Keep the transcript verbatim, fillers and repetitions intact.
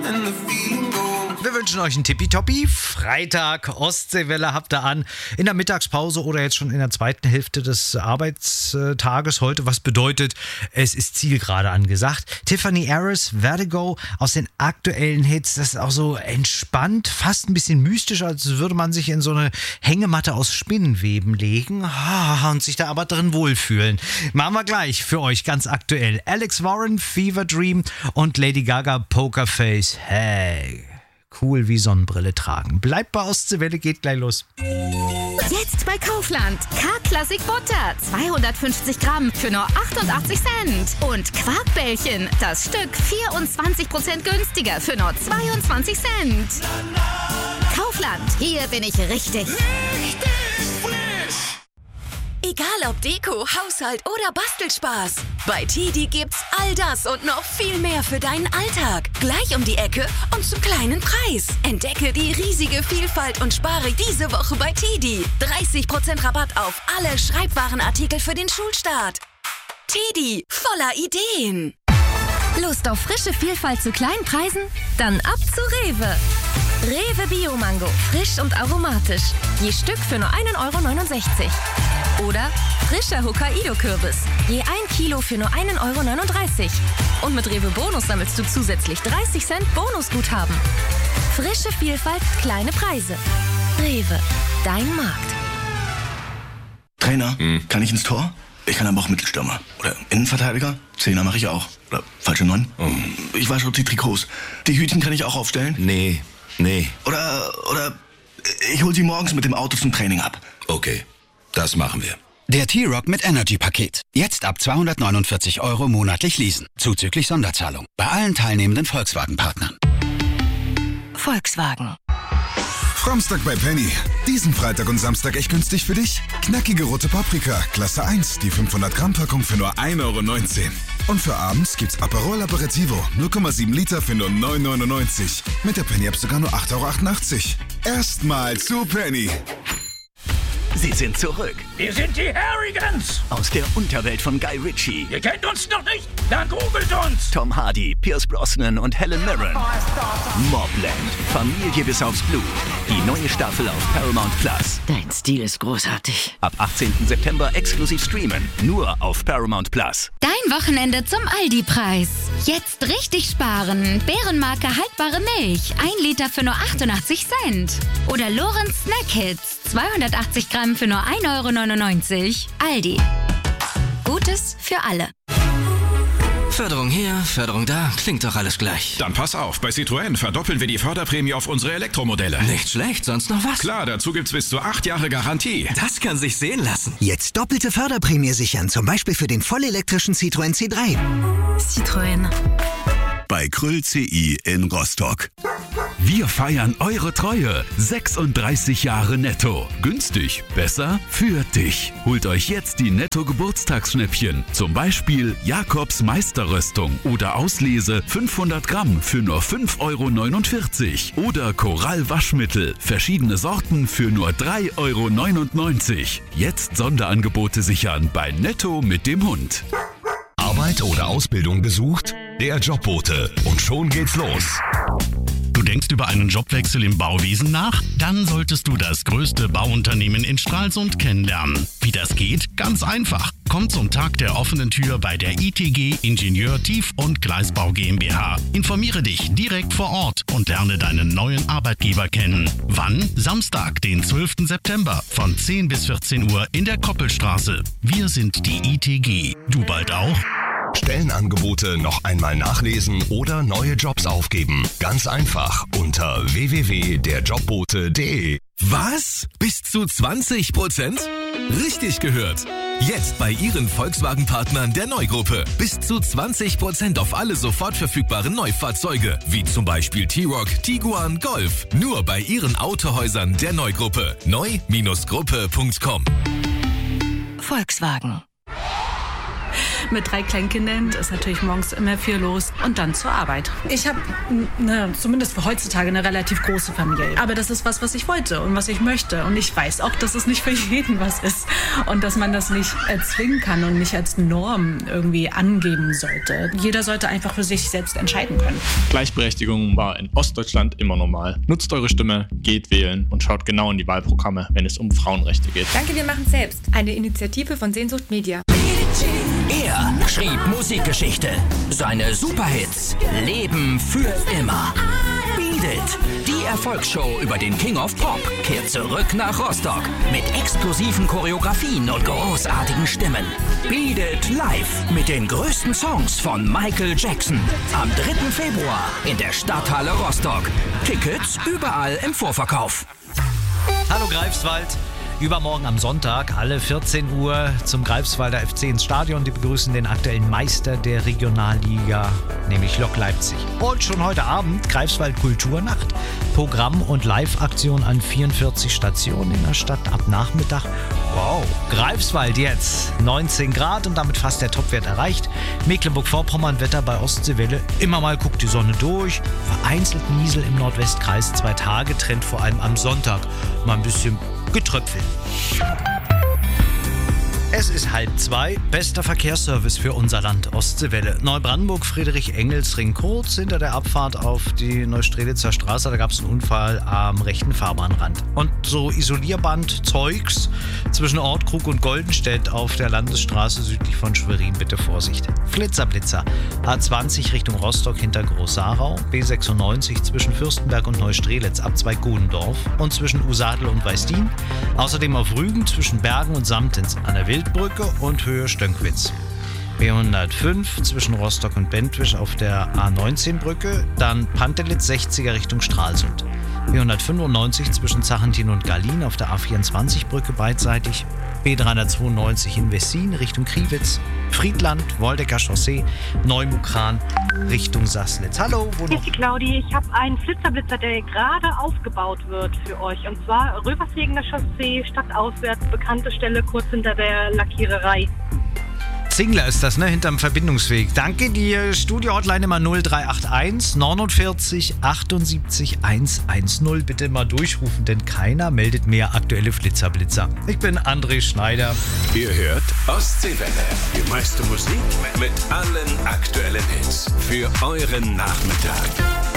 Wir wünschen euch einen Tippitoppi. Freitag, Ostseewelle habt ihr an. In der Mittagspause oder jetzt schon in der zweiten Hälfte des Arbeitstages heute. Was bedeutet, es ist Zielgerade angesagt. Tiffany Harris, Vertigo aus den aktuellen Hits. Das ist auch so entspannt, fast ein bisschen mystisch, als würde man sich in so eine Hängematte aus Spinnenweben legen und sich da aber drin wohlfühlen. Machen wir gleich für euch ganz aktuell. Alex Warren, Fever Dream und Lady Gaga, Pokerface. Hey. Cool wie Sonnenbrille tragen. Bleibt bei Ostseewelle, geht gleich los. Jetzt bei Kaufland. K-Classic Butter. zweihundertfünfzig Gramm für nur achtundachtzig Cent. Und Quarkbällchen. Das Stück vierundzwanzig Prozent günstiger für nur zweiundzwanzig Cent. Kaufland. Hier bin ich richtig. Richtig frisch. Egal ob Deko, Haushalt oder Bastelspaß. Bei Tidi gibt's all das und noch viel mehr für deinen Alltag. Gleich um die Ecke und zum kleinen Preis. Entdecke die riesige Vielfalt und spare diese Woche bei Tidi. dreißig Prozent Rabatt auf alle Schreibwarenartikel für den Schulstart. Tidi, voller Ideen. Lust auf frische Vielfalt zu kleinen Preisen? Dann ab zu Rewe. Rewe Bio-Mango. Frisch und aromatisch. Je Stück für nur ein Euro neunundsechzig. Oder frischer Hokkaido-Kürbis. Je ein Kilo für nur ein Euro neununddreißig. Und mit Rewe Bonus sammelst du zusätzlich dreißig Cent Bonusguthaben. Frische Vielfalt, kleine Preise. Rewe, dein Markt. Trainer, hm. kann ich ins Tor? Ich kann aber auch Mittelstürmer. Oder Innenverteidiger? Zehner mache ich auch. Oder falsche Neun? Oh. Ich wasche die Trikots. Die Hütchen kann ich auch aufstellen? Nee, nee. Oder, oder ich hol sie morgens mit dem Auto zum Training ab. Okay, das machen wir. Der T-Rock mit Energy-Paket. Jetzt ab zweihundertneunundvierzig Euro monatlich leasen. Zuzüglich Sonderzahlung. Bei allen teilnehmenden Volkswagen-Partnern. Volkswagen. Framstag bei Penny. Diesen Freitag und Samstag echt günstig für dich. Knackige rote Paprika, Klasse eins, die fünfhundert Gramm Packung für nur ein Euro neunzehn. Und für abends gibt's Aperol Aperitivo, null Komma sieben Liter für nur neun Euro neunundneunzig. Mit der Penny-App sogar nur acht Euro achtundachtzig. Erstmal zu Penny. Sie sind zurück. Wir sind die Harrigans. Aus der Unterwelt von Guy Ritchie. Ihr kennt uns noch nicht? Dann googelt uns. Tom Hardy, Pierce Brosnan und Helen Mirren. Mobland. Familie bis aufs Blut. Die neue Staffel auf Paramount Plus. Dein Stil ist großartig. Ab achtzehnten September exklusiv streamen. Nur auf Paramount Plus. Dein Wochenende zum Aldi-Preis. Jetzt richtig sparen. Bärenmarke haltbare Milch. ein Liter für nur achtundachtzig Cent. Oder Lorenz Snack Hits. zweihundertachtzig Gramm für nur ein Euro neunundneunzig. Aldi. Gutes für alle. Förderung hier, Förderung da, klingt doch alles gleich. Dann pass auf, bei Citroën verdoppeln wir die Förderprämie auf unsere Elektromodelle. Nicht schlecht, sonst noch was? Klar, dazu gibt's bis zu acht Jahre Garantie. Das kann sich sehen lassen. Jetzt doppelte Förderprämie sichern, zum Beispiel für den vollelektrischen Citroën C drei. Citroën. Bei Kröll C I in Rostock. Wir feiern eure Treue. sechsunddreißig Jahre netto. Günstig, besser für dich. Holt euch jetzt die Netto-Geburtstagsschnäppchen. Zum Beispiel Jakobs Meisterröstung oder Auslese fünfhundert Gramm für nur fünf Euro neunundvierzig. Oder Korall Waschmittel. Verschiedene Sorten für nur drei Euro neunundneunzig. Jetzt Sonderangebote sichern bei Netto mit dem Hund. Arbeit oder Ausbildung gesucht? Der Jobbote. Und schon geht's los. Du denkst über einen Jobwechsel im Bauwesen nach? Dann solltest du das größte Bauunternehmen in Stralsund kennenlernen. Wie das geht? Ganz einfach. Komm zum Tag der offenen Tür bei der I T G Ingenieur Tief- und Gleisbau GmbH. Informiere dich direkt vor Ort und lerne deinen neuen Arbeitgeber kennen. Wann? Samstag, den zwölften September von zehn bis vierzehn Uhr in der Koppelstraße. Wir sind die I T G. Du bald auch? Stellenangebote noch einmal nachlesen oder neue Jobs aufgeben. Ganz einfach unter w w w punkt der jobbote punkt d e. Was? Bis zu zwanzig Prozent? Richtig gehört. Jetzt bei Ihren Volkswagen-Partnern der Neugruppe. Bis zu zwanzig Prozent auf alle sofort verfügbaren Neufahrzeuge. Wie zum Beispiel T-Roc, Tiguan, Golf. Nur bei Ihren Autohäusern der Neugruppe. neu Gruppe punkt com. Volkswagen. Mit drei Kleinkindern ist natürlich morgens immer viel los und dann zur Arbeit. Ich habe, ne, zumindest für heutzutage, eine relativ große Familie. Aber das ist was, was ich wollte und was ich möchte. Und ich weiß auch, dass es nicht für jeden was ist und dass man das nicht erzwingen kann und nicht als Norm irgendwie angeben sollte. Jeder sollte einfach für sich selbst entscheiden können. Gleichberechtigung war in Ostdeutschland immer normal. Nutzt eure Stimme, geht wählen und schaut genau in die Wahlprogramme, wenn es um Frauenrechte geht. Danke, wir machen selbst. Eine Initiative von Sehnsucht Media. Er schrieb Musikgeschichte. Seine Superhits leben für immer. Beat It, die Erfolgsshow über den King of Pop, kehrt zurück nach Rostock mit exklusiven Choreografien und großartigen Stimmen. Beat It live mit den größten Songs von Michael Jackson. Am dritten Februar in der Stadthalle Rostock. Tickets überall im Vorverkauf. Hallo Greifswald. Übermorgen am Sonntag, alle vierzehn Uhr, zum Greifswalder F C ins Stadion. Die begrüßen den aktuellen Meister der Regionalliga, nämlich Lok Leipzig. Und schon heute Abend Greifswald Kulturnacht. Programm und Live-Aktion an vierundvierzig Stationen in der Stadt ab Nachmittag. Wow, Greifswald jetzt neunzehn Grad und damit fast der Topwert erreicht. Mecklenburg-Vorpommern, Wetter bei Ostseewelle. Immer mal guckt die Sonne durch. Vereinzelt Niesel im Nordwestkreis. Zwei Tage Trend, vor allem am Sonntag. Mal ein bisschen getröpfelt. Es ist halb zwei. Bester Verkehrsservice für unser Land. Ostseewelle. Neubrandenburg, Friedrich-Engels-Ring. Kurz hinter der Abfahrt auf die Neustrelitzer Straße. Da gab es einen Unfall am rechten Fahrbahnrand. Und so Isolierband-Zeugs zwischen Ortkrug und Goldenstedt auf der Landesstraße südlich von Schwerin. Bitte Vorsicht. Flitzerblitzer. A zwanzig Richtung Rostock hinter Groß-Sarau. B sechsundneunzig zwischen Fürstenberg und Neustrelitz ab zwei Godendorf. Und zwischen Usadel und Weißdien. Außerdem auf Rügen zwischen Bergen und Samtens an der Wild Brücke und Höhe Stönckwitz. B hundertfünf zwischen Rostock und Bentwisch auf der A neunzehn Brücke, dann Pantelitz sechziger Richtung Stralsund. B hundertfünfundneunzig zwischen Zachentin und Gallin auf der A vierundzwanzig Brücke beidseitig. B dreihundertzweiundneunzig in Wessin Richtung Kriwitz. Friedland, Woldecker Chaussee, Neumukran Richtung Sassnitz. Hallo, wo noch? Hier ist die Claudi. Ich habe einen Flitzerblitzer, der gerade aufgebaut wird für euch. Und zwar Röversegener Chaussee, stadtauswärts, bekannte Stelle kurz hinter der Lackiererei. Zingler ist das, ne? Hinterm Verbindungsweg. Danke dir. Studio-Hotline immer null drei acht eins neunundvierzig achtundsiebzig hundertzehn. Bitte mal durchrufen, denn keiner meldet mehr aktuelle Flitzerblitzer. Ich bin André Schneider. Ihr hört Ostseewelle. Die meiste Musik mit allen aktuellen Hits für euren Nachmittag.